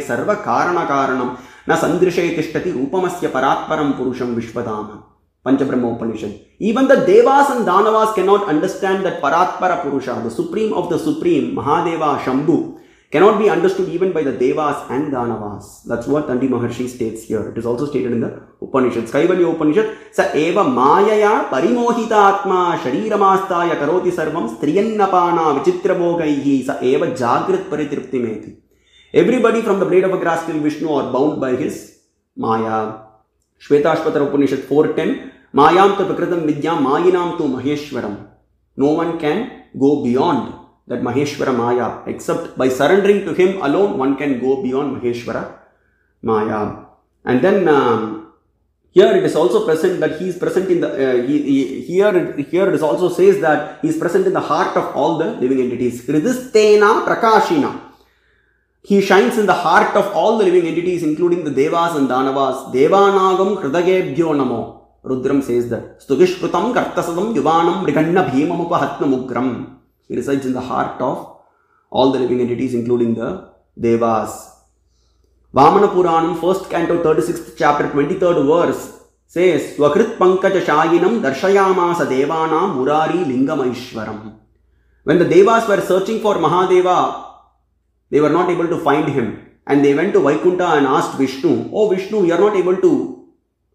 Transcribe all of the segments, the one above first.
sarva karana karanam na sandrishe tishtati rupamasya paratparam purusham vishwadama. Panchabrahma Upanishad. Even the Devas and Danavas cannot understand that Paratpara Purusha, the supreme of the supreme, Mahadeva, Shambhu, cannot be understood even by the Devas and Danavas. That's what Tandi Maharshi states here. It is also stated in the Upanishads. Kaivalya Upanishad, Sa eva mayaya parimohita atma shariramastaya karoti sarvam striyannapana vichitrabhogaihi sa eva jagrit paritriptimeti. Everybody from the blade of a grass till Vishnu are bound by his Maya. Shvetashvatara Upanishad 4.10, Mayam tu prakritam vidyam mayinam tu maheshwaram. No one can go beyond that Maheshwara Maya, except by surrendering to him alone, one can go beyond Maheshwara Maya. And then here it is also present that he is present in the, here it is also says that he is present in the heart of all the living entities. Hridistena Prakashina. He shines in the heart of all the living entities, including the Devas and Danavas. Devanagam Hridayebhyo Namo. Rudram says that. Stugishkrutam Kartasadam Yuvanam Riganna Bhimamupahhatnamugram. He resides in the heart of all the living entities, including the Devas. Vamana Puranam, 1st canto, 36th chapter, 23rd verse says, Swakrit Pankaja Shayinam Darshayamasa Devanam Murari Lingamaishwaram. When the Devas were searching for Mahadeva, they were not able to find him. And they went to Vaikunta and asked Vishnu, Oh Vishnu, we are not able to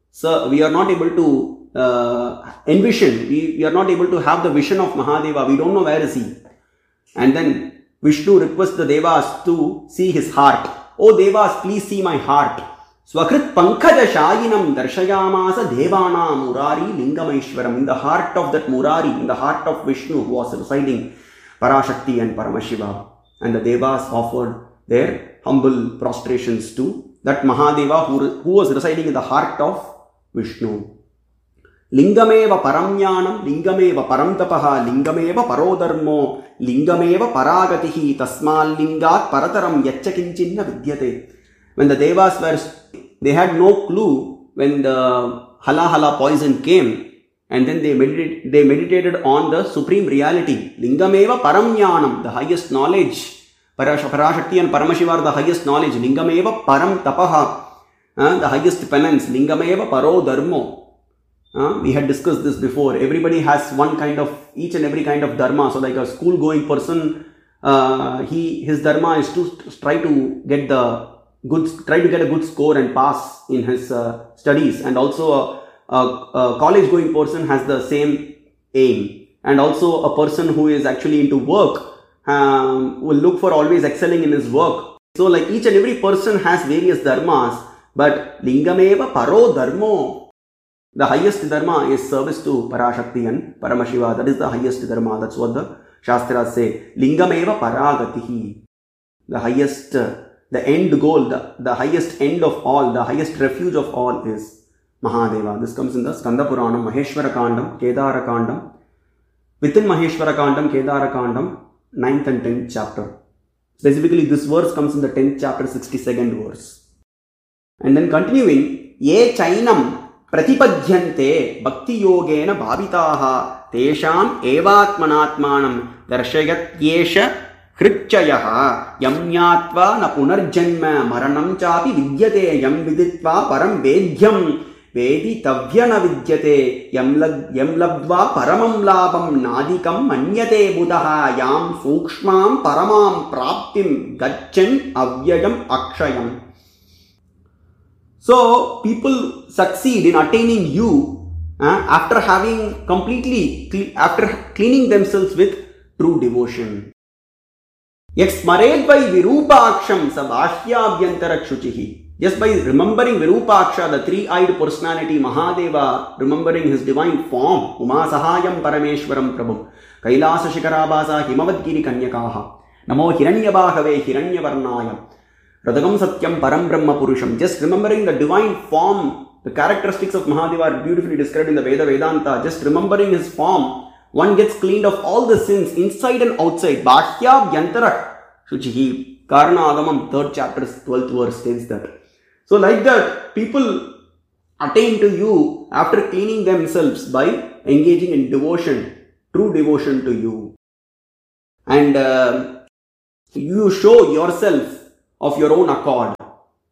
envision, we are not able to have the vision of Mahadeva, we don't know where is he. And then Vishnu requests the Devas to see his heart. Oh Devas, please see my heart. Swakrit Pankaja Shayinam Darshayamasa Devana Murari Lingamaishwaram. In the heart of that Murari, in the heart of Vishnu was residing Parashakti and Paramashiva. And the Devas offered their humble prostrations to that Mahadeva who was residing in the heart of Vishnu. Lingameva paramyanam, lingameva paramtapaha, lingameva parodharmo, lingameva paragatihi, tasmal lingat parataram yachakinchinna vidyate. When the Devas they had no clue when the Hala poison came, and then they meditated on the supreme reality. Lingameva paramyanam, the highest knowledge. Parashakti and Paramashiva are the highest knowledge. Lingameva param tapaha, the highest penance. Lingameva paro dharmo. We had discussed this before. Everybody has each and every kind of dharma. So like a school going person, his dharma is to try to get a good score and pass in his studies. And also a college going person has the same aim. And also a person who is actually into work will look for always excelling in his work. So like each and every person has various dharmas, but Lingameva paro dharmo. The highest dharma is service to Parashakti and Paramashiva. That is the highest dharma. That's what the Shastras say. Lingameva paragatihi. The highest, the end goal, the highest end of all, the highest refuge of all is Mahadeva. This comes in the Skanda Puranam, Maheshwara Kandam, Kedara Kandam. Within Maheshwara Kandam, Kedara Kandam, 9th and 10th chapter. Specifically, this verse comes in the 10th chapter, 62nd verse. And then continuing, Ye Chainam Pratipadhyante Bhakti Yogena Bhavitaha Tesham Evatmanatmanam Darshayat Yesha Hritchayaha Yamnyatva na Punarjanma Maranam Chapi Vidyate Yam Viditva Param Vedhyam Vedi Tavyana Vidyate Yam Labdva Paramam Labam Nadikam Manyate Buddha Yam Sukshmam Paramam Praptim Gachan Avyayam Akshayam. So, people succeed in attaining you after cleaning themselves with true devotion. Yaksmared by Virupaksham Sabashyabhyantara Kshuchihi. Just by remembering Virupaksha, the three-eyed personality, Mahadeva, remembering his divine form, Uma Sahayam Parameshwaram Prabhu, Kailasa Shikarabasa Himavadgiri Kanyakaha, Namo Hiranyabhagave Hiranyavarnaya. Radagam Satyam Param Brahma Purusham. Just remembering the divine form, the characteristics of Mahadeva are beautifully described in the Vedanta. Just remembering his form, one gets cleaned of all the sins inside and outside. Bhashya Vyantara Shuchihi. Karna Agamam, 3rd chapter, 12th verse states that. So like that, people attain to you after cleaning themselves by engaging in devotion, true devotion to you. And you show yourself of your own accord.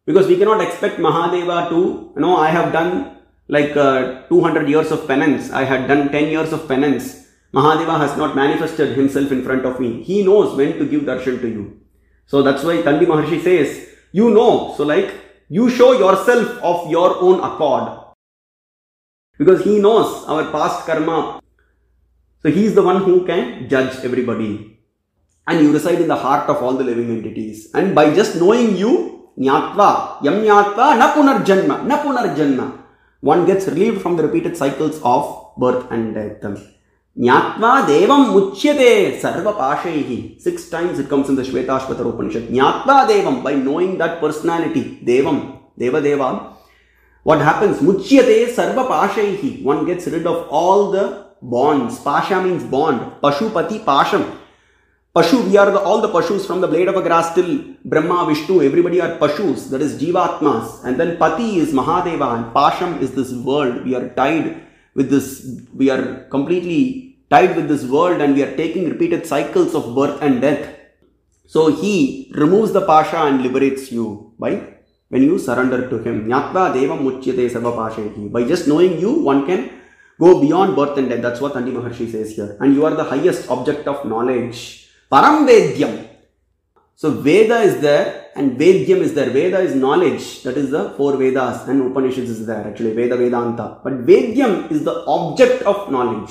Because we cannot expect Mahadeva to, I have done like 200 years of penance. I had done 10 years of penance. Mahadeva has not manifested himself in front of me. He knows when to give darshan to you. So that's why Kandi Maharshi says, so like you show yourself of your own accord. Because he knows our past karma. So he is the one who can judge everybody. And you reside in the heart of all the living entities. And by just knowing you, Nyatva, Yam Nyatva, Na Punarjanma, Na Punarjanma, one gets relieved from the repeated cycles of birth and death. Nyatva Devam Muchyate Sarva Pashehi. 6 times it comes in the Shvetashvatara Upanishad. Nyatva Devam, by knowing that personality, Devam, Deva, what happens? Muchyate Sarva Pashehi. One gets rid of all the bonds. Pasha means bond. Pashupati Pasham. Pashu, we are all the Pashus from the blade of a grass till Brahma, Vishnu, everybody are Pashus, that is Jivatmas. And then Pati is Mahadeva and Pasham is this world. We are tied with this, we are completely tied with this world and we are taking repeated cycles of birth and death. So he removes the Pasha and liberates you by when you surrender to him. Nyatva Devam Muchyate Sarva Pashehi. By just knowing you, one can go beyond birth and death. That's what Kandi Maharshi says here. And you are the highest object of knowledge. Param Vedyam. So Veda is there and Vedyam is there. Veda is knowledge. That is the 4 Vedas and Upanishads is there actually. Veda Vedanta. But Vedyam is the object of knowledge.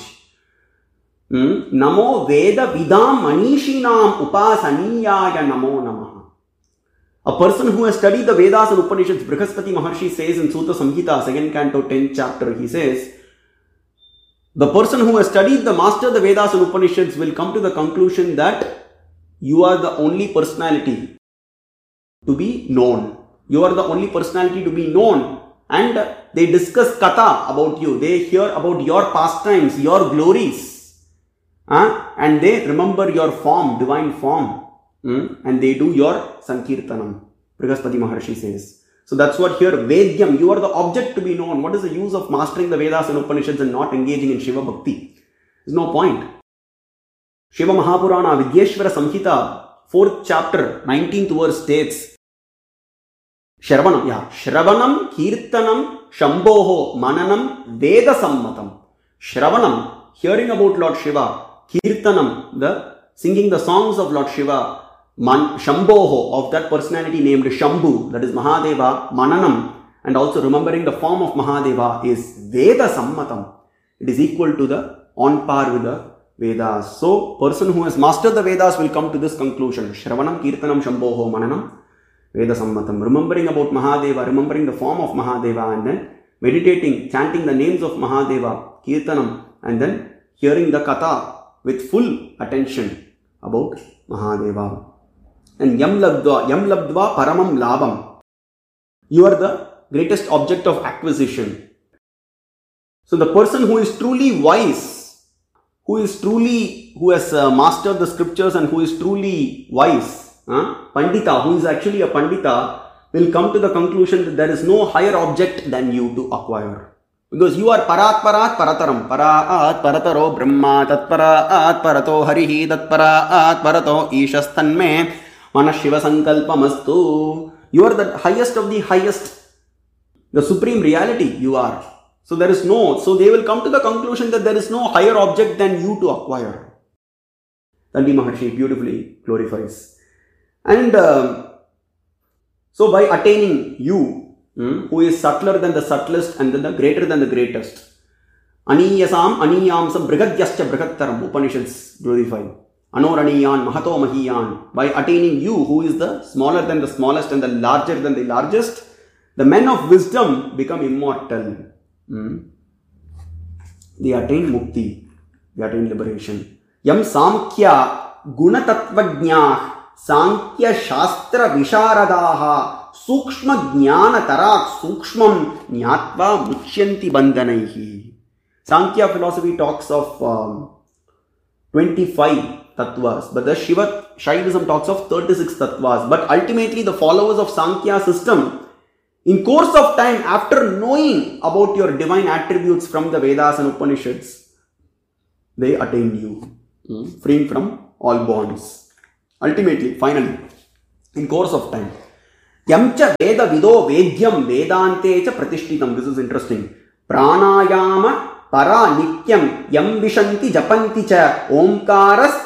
Namo Veda Vidam Manishinam Upasaniyaya Namo Namaha. A person who has studied the Vedas and Upanishads, Brihaspati Maharshi says in Sutta Samhita, 2nd canto, 10th chapter, he says, the person who has studied the master the Vedas and Upanishads will come to the conclusion that you are the only personality to be known. You are the only personality to be known. And they discuss katha about you. They hear about your pastimes, your glories. And they remember your form, divine form. And they do your Sankirtanam. Brihaspati Maharshi says. So that's what here, Vedyam, you are the object to be known. What is the use of mastering the Vedas and Upanishads and not engaging in Shiva Bhakti? There's no point. Shiva Mahapurana, Vidyeshwara Samhita, 4th chapter, 19th verse states, Shravanam, Kirtanam, Shambhoho, Mananam, Veda Sammatam. Shravanam, hearing about Lord Shiva, Kirtanam, the singing the songs of Lord Shiva, Shambhoho, of that personality named Shambhu, that is Mahadeva, Mananam, and also remembering the form of Mahadeva is Veda Sammatam. It is equal to the, on par with the Vedas. So, person who has mastered the Vedas will come to this conclusion. Shravanam, Kirtanam, Shambhoho, Mananam, Veda Sammatam. Remembering about Mahadeva, remembering the form of Mahadeva, and then meditating, chanting the names of Mahadeva, Kirtanam, and then hearing the Katha with full attention about Mahadeva. And Yam Labdva Paramam Labam. You are the greatest object of acquisition. So the person who is truly wise, who has mastered the scriptures and who is truly wise, Pandita, who is actually a Pandita, will come to the conclusion that there is no higher object than you to acquire. Because you are Parat Parat Parataram. Parat Parataro Brahma Tatparat Parato Harihi Tatparat Parato Ishasthanme Manashiva Sankalpamastu. You are the highest of the highest. The supreme reality you are. So there is no, so they will come to the conclusion that there is no higher object than you to acquire. Kandi Maharshi beautifully glorifies. And so by attaining you, who is subtler than the subtlest and then the greater than the greatest. Aniyasam aniyamsam brigadyascha brigattaram, Upanishads glorify. Anoraniyan mahato mahiyan. By attaining you, who is the smaller than the smallest and the larger than the largest, the men of wisdom become immortal. They attain mukti. They attain liberation. Yam samkhya gunatatvajñah sankhya shastra visharadaha sukshma jnana tarak sukshmam nyatva muchyanti bandhanaihi. Sankhya philosophy talks of 25 tattvas, but the Shaivism talks of 36 tattvas. But ultimately the followers of Sankhya system, in course of time, after knowing about your divine attributes from the Vedas and Upanishads, they attain you, freeing from all bonds. Ultimately, finally, in course of time. Yam cha veda vido vedyam vedante cha pratishtitam. This is interesting. Pranayama para nityam yam vishanti japanti cha omkaras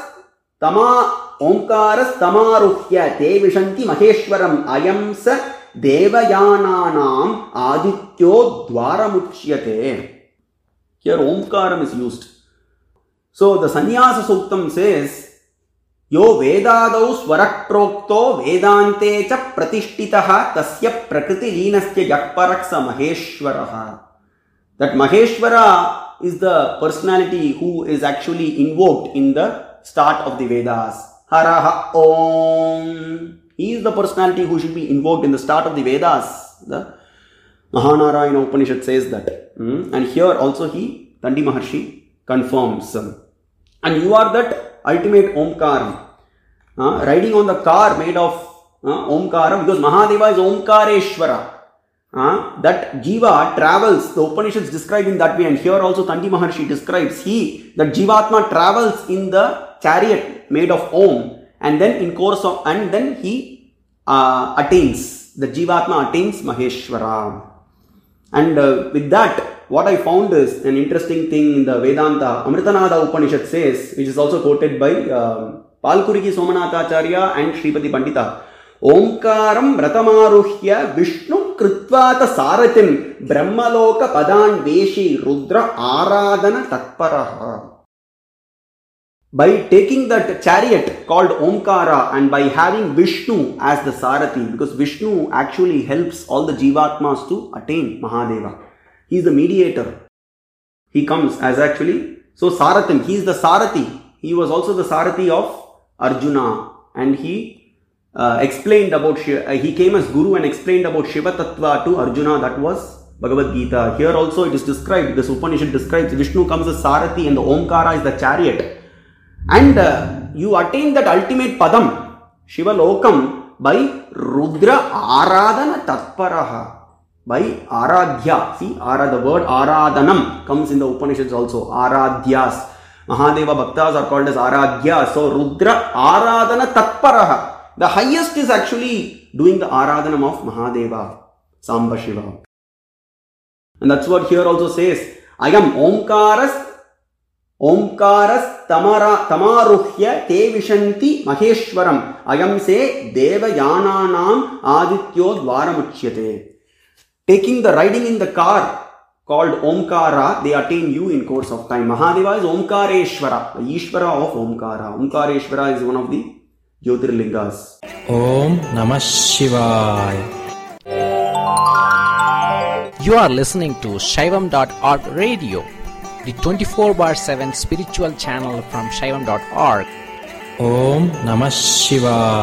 tamaruhya te vishanti maheshwaram ayam sa devayananam adityo dwaramuchyate. Here omkaram is used. So the Sannyasa Suktam says, Yo vedadau swarakrokto vedante cha pratishtitaha tasya prakriti leenasya yakparaksa maheshwaraha. That Maheshwara is the personality who is actually invoked in the start of the Vedas. Haraha Om. He is the personality who should be invoked in the start of the Vedas. The Mahanarayana Upanishad says that. And here also Tandi Maharshi confirms. And you are that ultimate Omkaram. Riding on the car made of Omkaram, because Mahadeva is Omkareshwara. That Jiva travels, the Upanishads describe in that way, and here also Tandi Maharshi describes that Jivatma travels in the chariot made of Om, and then in course of, and then he attains, the Jivatma attains Maheshwara. And with that, what I found is an interesting thing in the Vedanta. Amritanada Upanishad says, which is also quoted by Palkurigi Somanatacharya and Shripati Pandita, Omkaram Ratamaruhya Vishnum Kritvata Saratim Brahmaloka Padan Veshi Rudra Aradana Tatparaha. By taking that chariot called Omkara and by having Vishnu as the Sarathi, because Vishnu actually helps all the Jivatmas to attain Mahadeva. He is the mediator. He comes as actually, so Sarathim, he is the Sarathi. He was also the Sarathi of Arjuna, and he explained about Shiva. He came as Guru and explained about Shiva Tattva to Arjuna. That was Bhagavad Gita. Here also it is described, this Upanishad describes Vishnu comes as Sarathi and the Omkara is the chariot. And you attain that ultimate Padam, Shiva Lokam, by Rudra Aradana Tatparaha. By Aradhya. See, the word Aradanam comes in the Upanishads also. Aradhyas. Mahadeva Bhaktas are called as Aradhyas. So Rudra Aradana Tatparaha. The highest is actually doing the Aradhanam of Mahadeva, Samba Shiva. And that's what here also says. I am Omkaras tamaruhya te vishanti maheshwaram. I am se devayananam adityo dwaramuchyate. Taking the riding in the car called Omkara, they attain you in course of time. Mahadeva is Omkareshwara, the Ishvara of Omkara. Omkareshwara is one of the Jyotirlingas. Om Namah Shivaya. You are listening to Shaivam.org radio, the 24/7 spiritual channel from Shaivam.org. Om Namah Shivaya.